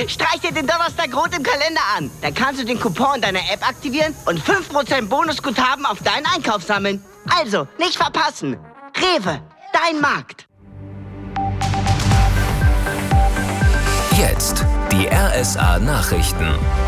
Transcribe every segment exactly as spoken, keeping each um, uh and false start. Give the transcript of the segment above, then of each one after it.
Streich dir den Donnerstag rot im Kalender an. Dann kannst du den Coupon deiner App aktivieren und fünf Prozent Bonusguthaben auf deinen Einkauf sammeln. Also, nicht verpassen. Rewe, dein Markt. Jetzt die R S A-Nachrichten.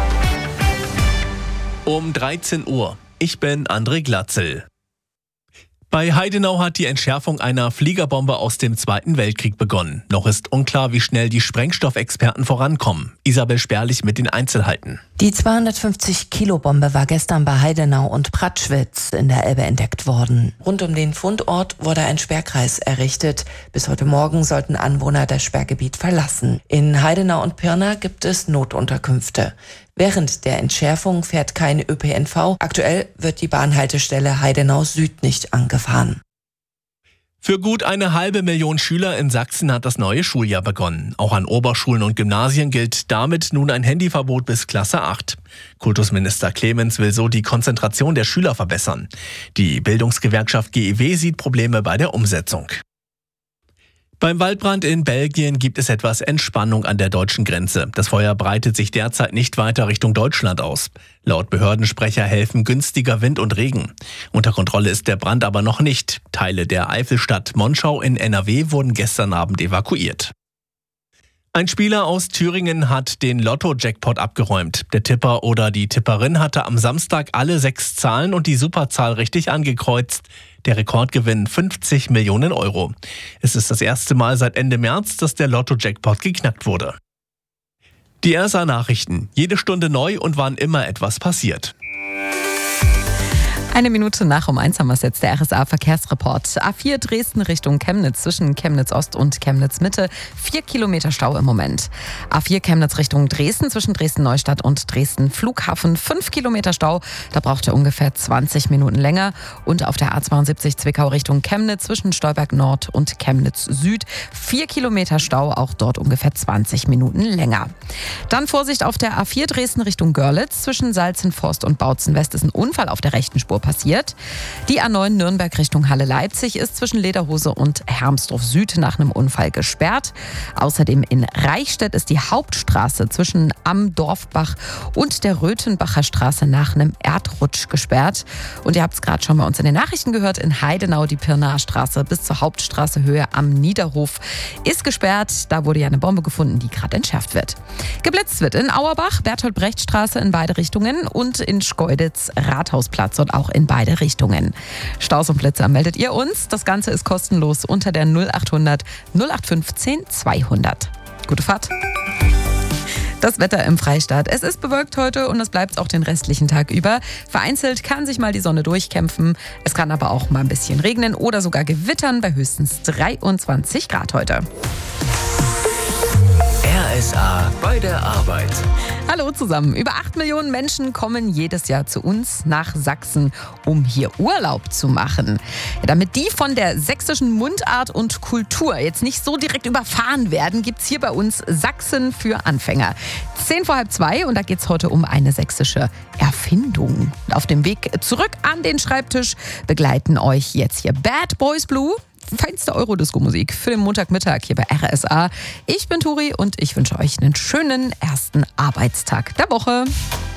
Um dreizehn Uhr. Ich bin André Glatzel. Bei Heidenau hat die Entschärfung einer Fliegerbombe aus dem Zweiten Weltkrieg begonnen. Noch ist unklar, wie schnell die Sprengstoffexperten vorankommen. Isabel Sperlich mit den Einzelheiten. Die zweihundertfünfzig Kilo Bombe war gestern bei Heidenau und Pratschwitz in der Elbe entdeckt worden. Rund um den Fundort wurde ein Sperrkreis errichtet. Bis heute Morgen sollten Anwohner das Sperrgebiet verlassen. In Heidenau und Pirna gibt es Notunterkünfte. Während der Entschärfung fährt kein Ö P N V. Aktuell wird die Bahnhaltestelle Heidenau Süd nicht angefahren. Für gut eine halbe Million Schüler in Sachsen hat das neue Schuljahr begonnen. Auch an Oberschulen und Gymnasien gilt damit nun ein Handyverbot bis Klasse acht. Kultusminister Clemens will so die Konzentration der Schüler verbessern. Die Bildungsgewerkschaft G E W sieht Probleme bei der Umsetzung. Beim Waldbrand in Belgien gibt es etwas Entspannung an der deutschen Grenze. Das Feuer breitet sich derzeit nicht weiter Richtung Deutschland aus. Laut Behördensprecher helfen günstiger Wind und Regen. Unter Kontrolle ist der Brand aber noch nicht. Teile der Eifelstadt Monschau in N R W wurden gestern Abend evakuiert. Ein Spieler aus Thüringen hat den Lotto-Jackpot abgeräumt. Der Tipper oder die Tipperin hatte am Samstag alle sechs Zahlen und die Superzahl richtig angekreuzt. Der Rekordgewinn fünfzig Millionen Euro. Es ist das erste Mal seit Ende März, dass der Lotto-Jackpot geknackt wurde. Die R S A-Nachrichten. Jede Stunde neu und wann immer etwas passiert. Eine Minute nach um eins haben wir es jetzt, der R S A-Verkehrsreport. A vier Dresden Richtung Chemnitz, zwischen Chemnitz Ost und Chemnitz Mitte. Vier Kilometer Stau im Moment. A vier Chemnitz Richtung Dresden, zwischen Dresden Neustadt und Dresden Flughafen. Fünf Kilometer Stau, da braucht ihr ungefähr zwanzig Minuten länger. Und auf der A zweiundsiebzig Zwickau Richtung Chemnitz, zwischen Stolberg Nord und Chemnitz Süd. Vier Kilometer Stau, auch dort ungefähr zwanzig Minuten länger. Dann Vorsicht auf der A vier Dresden Richtung Görlitz, zwischen Salzenforst und Bautzen West ist ein Unfall auf der rechten Spur passiert. Die A neun Nürnberg Richtung Halle-Leipzig ist zwischen Lederhose und Hermsdorf Süd nach einem Unfall gesperrt. Außerdem in Reichstätt ist die Hauptstraße zwischen Am Dorfbach und der Röthenbacher Straße nach einem Erdrutsch gesperrt. Und ihr habt es gerade schon bei uns in den Nachrichten gehört, in Heidenau die Pirnaer Straße bis zur Hauptstraße Höhe am Niederhof ist gesperrt. Da wurde ja eine Bombe gefunden, die gerade entschärft wird. Geblitzt wird in Auerbach, Bertolt-Brecht-Straße in beide Richtungen und in Schkeuditz Rathausplatz und auch in beide Richtungen. Staus und Blitzer meldet ihr uns. Das Ganze ist kostenlos unter der null achthundert null acht fünfzehn zweihundert. Gute Fahrt. Das Wetter im Freistaat. Es ist bewölkt heute und es bleibt auch den restlichen Tag über. Vereinzelt kann sich mal die Sonne durchkämpfen. Es kann aber auch mal ein bisschen regnen oder sogar gewittern bei höchstens dreiundzwanzig Grad heute. R S A bei der Arbeit. Hallo zusammen. Über acht Millionen Menschen kommen jedes Jahr zu uns nach Sachsen, um hier Urlaub zu machen. Ja, damit die von der sächsischen Mundart und Kultur jetzt nicht so direkt überfahren werden, gibt es hier bei uns Sachsen für Anfänger. Zehn vor halb zwei und da geht es heute um eine sächsische Erfindung. Auf dem Weg zurück an den Schreibtisch begleiten euch jetzt hier Bad Boys Blue. Feinste Eurodisco-Musik für den Montagmittag hier bei R S A. Ich bin Turi und ich wünsche euch einen schönen ersten Arbeitstag der Woche.